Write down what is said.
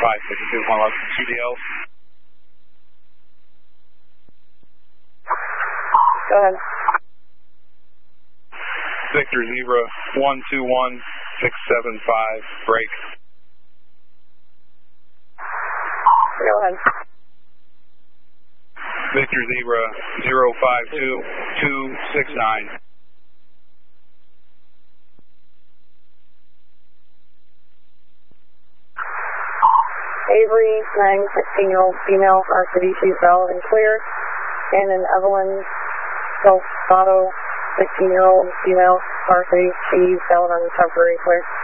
562, 1 left CDL. Go ahead. Victor Zebra 121675, break. Go ahead. Victor Zebra 052269. Avery, 16-year-old female, RCDC is valid and clear. And then Evelyn Delsato, 16-year-old female, RCDC valid and temporary clear.